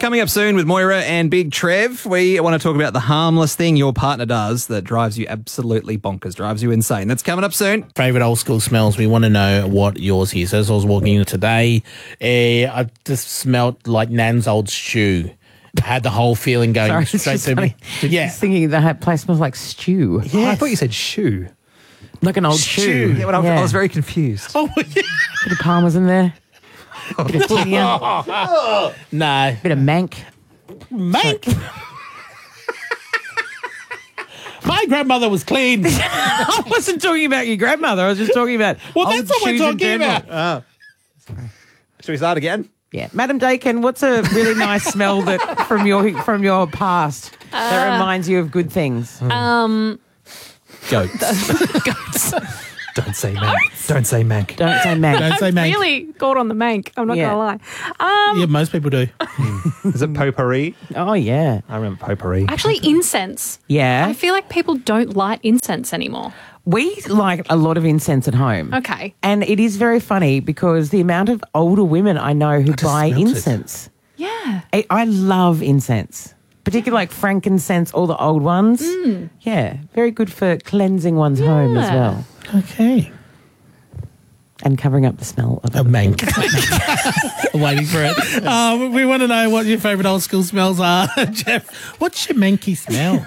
coming up soon with Moira and Big Trev. We want to talk about the harmless thing your partner does that drives you absolutely bonkers, drives you insane. That's coming up soon. Favourite old school smells. We want to know what yours is. As I was walking in today, I just smelled like Nan's old shoe. Had the whole feeling going straight to me. Yeah. Just thinking that place smells like stew. Yeah. Oh, I thought you said shoe. Like an old shoe. Yeah, I was very confused. Oh, yeah. Bit of parmesan there. Bit of tinian. No. Bit of mank. Mank? My grandmother was clean. I wasn't talking about your grandmother. I was just talking about that's what we're talking about. Should we start again? Yeah. Madam Dakin, what's a really nice smell that from your past that reminds you of good things? Goats. Don't say mank. Don't say mank. Don't say mank. Don't say mank. Really got on the mank. I'm not going to lie. Yeah, most people do. Is it potpourri? Oh, yeah. I remember potpourri. Actually, incense. Yeah. I feel like people don't light incense anymore. We like a lot of incense at home. Okay. And it is very funny because the amount of older women I know who buy smelt it. incense. Yeah. I love incense, particularly like frankincense, all the old ones. Yeah, very good for cleansing one's home as well Okay. and covering up the smell of A mank. I'm waiting for it. We want to know what your favourite old school smells are. Jeff, what's your manky smell?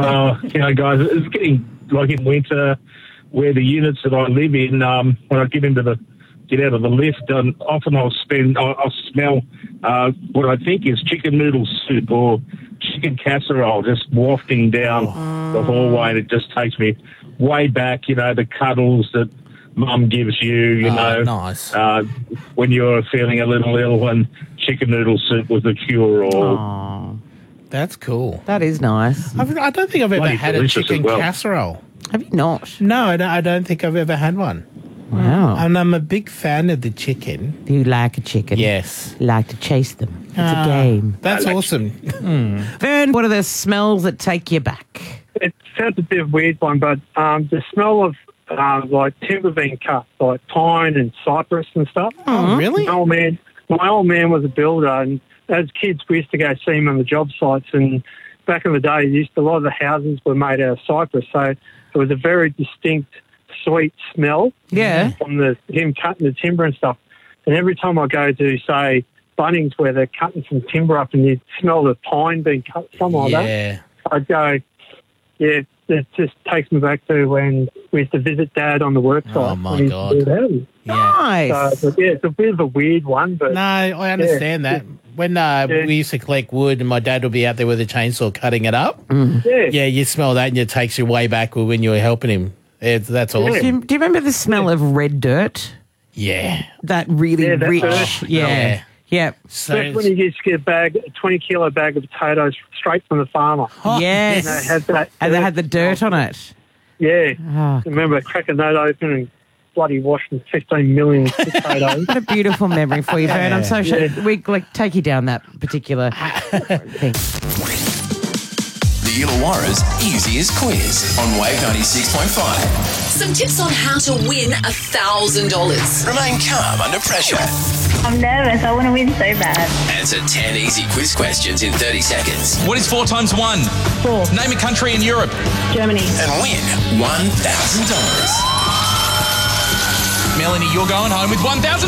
Guys, it's getting like in winter where the units that I live in, when I get out of the lift, often I'll smell what I think is chicken noodle soup or chicken casserole just wafting down the hallway, and it just takes me way back, the cuddles that Mum gives you, Nice. when you're feeling a little ill, and chicken noodle soup was the cure-all. That's cool. That is nice. I don't think I've ever Bloody had a delicious chicken as well. casserole. Have you not? No, I don't think I've ever had one. Wow. And I'm a big fan of the chicken. Do you like a chicken? Yes. You like to chase them. It's a game. That's awesome. Vern, what are the smells that take you back? It sounds a bit of a weird one, but the smell of like timber being cut, like pine and cypress and stuff. Oh, really? My old man was a builder, and as kids we used to go see him on the job sites, and back in the day a lot of the houses were made out of cypress, so it was a very distinct sweet smell from him cutting the timber and stuff. And every time I go to, say, Bunnings where they're cutting some timber up and you smell the pine being cut, something like that, I'd go, it just takes me back to when we used to visit Dad on the work site. Oh, my God. Nice. So, it's a bit of a weird one, but... No, I understand that. When we used to collect wood and my dad would be out there with a chainsaw cutting it up, you smell that and it takes you way back when you were helping him. That's awesome. Do you remember the smell of red dirt? Yeah. That really that rich. dirt. Yeah. So That's when you used to get a 20-kilo bag of potatoes straight from the farmer. Yes. And they had that. And they had the dirt on it. Yeah. Oh, I remember cracking that open and bloody washing 15 million potatoes. what a beautiful memory for you, Vern. I'm so sure we take you down that particular thing. The Illawarra's easiest quiz on Wave 96.5. Some tips on how to win $1,000. Remain calm under pressure. I'm nervous. I want to win so bad. Answer 10 easy quiz questions in 30 seconds. What is 4 times 1? 4. Name a country in Europe. Germany. And win $1,000. Melanie, you're going home with $1,000.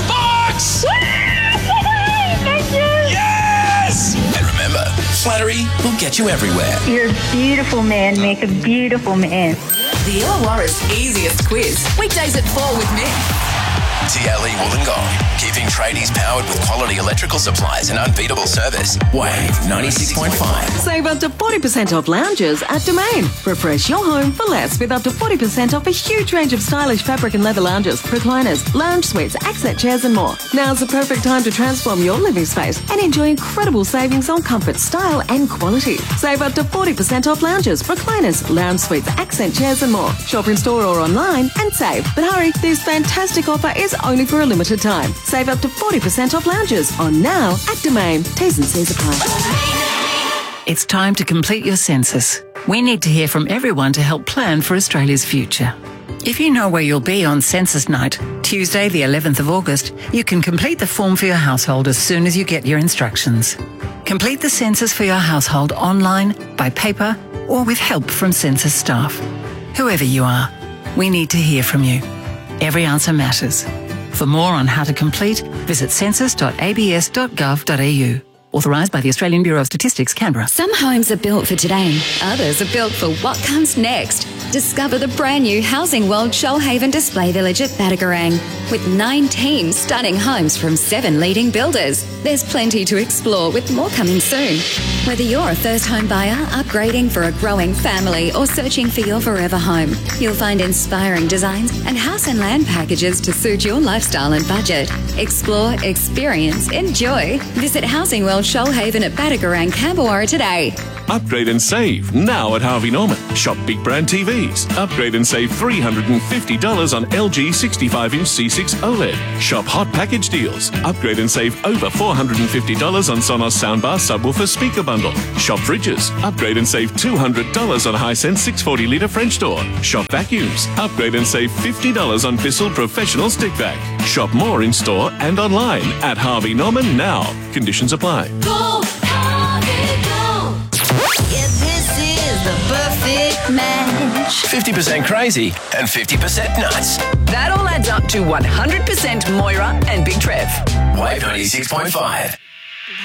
Thank you. Yes! And remember, flattery will get you everywhere. You're a beautiful man, Mick. A beautiful man. The Illawarra's easiest quiz. Weekdays at 4 with Mick. TLE Wollongong, keeping tradies powered with quality electrical supplies and unbeatable service. Wave 96.5. Save up to 40% off lounges at Domain. Refresh your home for less with up to 40% off a huge range of stylish fabric and leather lounges, recliners, lounge suites, accent chairs and more. Now's the perfect time to transform your living space and enjoy incredible savings on comfort, style and quality. Save up to 40% off lounges, recliners, lounge suites, accent chairs and more. Shop in store or online and save. But hurry, this fantastic offer is only for a limited time. Save up to 40% off lounges on now at Domain. T's and C's apply. It's time to complete your census. We need to hear from everyone to help plan for Australia's future. If you know where you'll be on census night, Tuesday the 11th of August, you can complete the form for your household as soon as you get your instructions. Complete the census for your household online, by paper, or with help from census staff. Whoever you are, we need to hear from you. Every answer matters. For more on how to complete, visit census.abs.gov.au. Authorised by the Australian Bureau of Statistics, Canberra. Some homes are built for today. Others are built for what comes next. Discover the brand new Housing World Shoalhaven Display Village at Badagarang. With 19 stunning homes from 7 leading builders. There's plenty to explore with more coming soon. Whether you're a first home buyer, upgrading for a growing family or searching for your forever home, you'll find inspiring designs and house and land packages to suit your lifestyle and budget. Explore, experience, enjoy. Visit Housing World Shoalhaven at Badagarang, Camberwara today. Upgrade and save now at Harvey Norman. Shop big brand TVs. Upgrade and save $350 on LG 65-inch C6 OLED. Shop hot package deals. Upgrade and save over $450 on Sonos soundbar subwoofer speaker bundle. Shop fridges. Upgrade and save $200 on Hisense 640-litre French door. Shop vacuums. Upgrade and save $50 on Bissell Professional Stick Vac. Shop more in store and online at Harvey Norman now. Conditions apply. Go, Harvey, go. Yeah, this is the perfect match. 50% crazy and 50% nuts. That all adds up to 100% Moira and Big Trev. Wave 96.5.